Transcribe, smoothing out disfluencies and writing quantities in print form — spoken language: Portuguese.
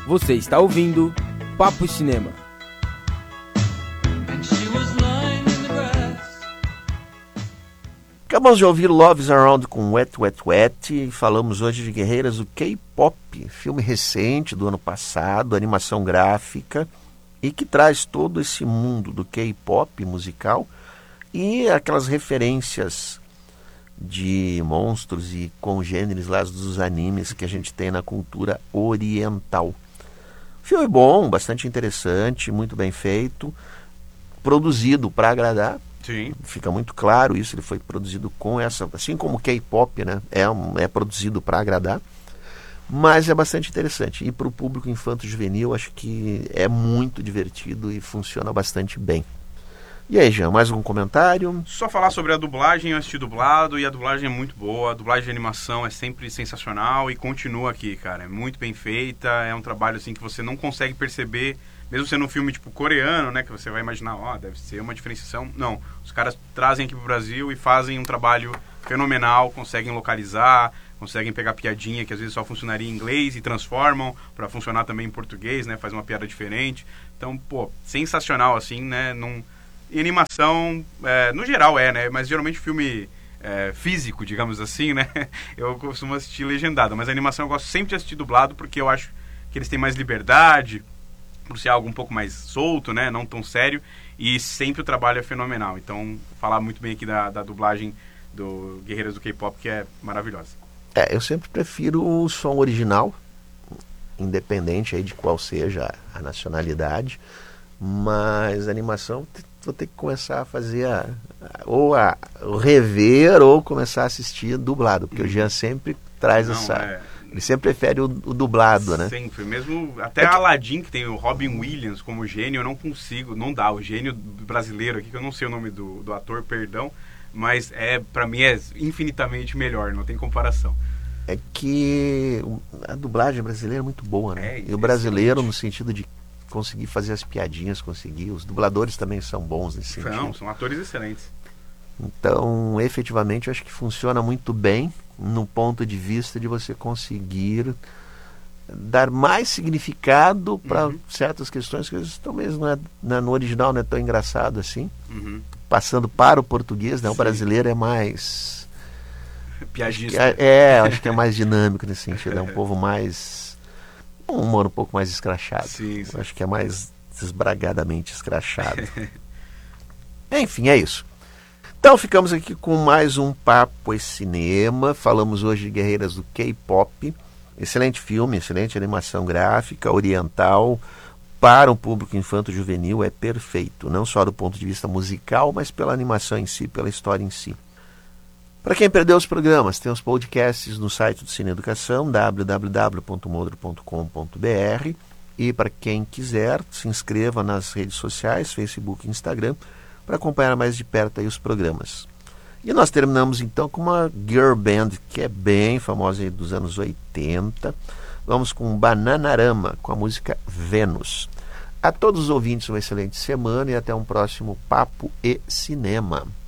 Você está ouvindo Papo e Cinema. Acabamos de ouvir Love's Around com Wet, Wet, Wet e falamos hoje de Guerreiras do K-Pop, filme recente do ano passado, animação gráfica e que traz todo esse mundo do K-Pop musical e aquelas referências de monstros e congêneres lá dos animes que a gente tem na cultura oriental. Filme bom, bastante interessante, muito bem feito, produzido para agradar. Sim. Fica muito claro isso, ele foi produzido com essa, assim como o K-pop, né? É produzido para agradar, mas é bastante interessante. E para o público infanto-juvenil, acho que é muito divertido e funciona bastante bem. E aí, Jean, mais algum comentário? Só falar sobre a dublagem, eu assisti dublado e a dublagem é muito boa, a dublagem de animação é sempre sensacional e continua aqui, cara, é muito bem feita, é um trabalho assim que você não consegue perceber, mesmo sendo um filme tipo coreano, né, que você vai imaginar, deve ser uma diferenciação, não, os caras trazem aqui pro Brasil e fazem um trabalho fenomenal, conseguem localizar, conseguem pegar piadinha que às vezes só funcionaria em inglês e transformam para funcionar também em português, né, faz uma piada diferente, então, pô, sensacional assim, né, E animação, no geral né? Mas geralmente filme físico, digamos assim, né? Eu costumo assistir legendado, mas a animação eu gosto sempre de assistir dublado porque eu acho que eles têm mais liberdade, por ser algo um pouco mais solto, né? Não tão sério, e sempre o trabalho é fenomenal. Então, falar muito bem aqui da dublagem do Guerreiras do K-Pop, que é maravilhosa. Eu sempre prefiro o som original, independente aí de qual seja a nacionalidade, mas a animação vou ter que começar a fazer ou rever ou começar a assistir dublado, porque o Jean sempre traz ele sempre prefere o dublado, né? Sempre, mesmo até Aladdin, que tem o Robin Williams como gênio, eu não consigo, não dá, o gênio brasileiro aqui, que eu não sei o nome do ator, perdão, mas pra mim é infinitamente melhor, não tem comparação. É que a dublagem brasileira é muito boa, né? E o brasileiro, no sentido de conseguir fazer as piadinhas, os dubladores também são bons nesse sentido. São atores excelentes. Então, efetivamente, eu acho que funciona muito bem no ponto de vista de você conseguir dar mais significado para certas questões que talvez no original não é tão engraçado assim. Passando para o português, né? O brasileiro é mais piadista. Acho que é mais dinâmico nesse sentido, é um povo mais um humor um pouco mais escrachado. Sim. Acho que é mais desbragadamente escrachado. Enfim, é isso. Então ficamos aqui com mais um Papo e Cinema. Falamos hoje de Guerreiras do K-Pop. Excelente filme, excelente animação gráfica, oriental. Para um público infanto-juvenil é perfeito. Não só do ponto de vista musical, mas pela animação em si, pela história em si. Para quem perdeu os programas, tem os podcasts no site do Cine Educação, www.modro.com.br. E para quem quiser, se inscreva nas redes sociais, Facebook e Instagram, para acompanhar mais de perto aí os programas. E nós terminamos então com uma girl band que é bem famosa aí dos anos 80. Vamos com Bananarama, com a música Vênus. A todos os ouvintes, uma excelente semana e até um próximo Papo e Cinema.